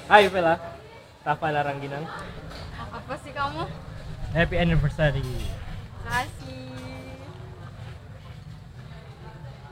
Hai Vela, Rafa Larangginang. Apa sih kamu? Happy anniversary. Kasih.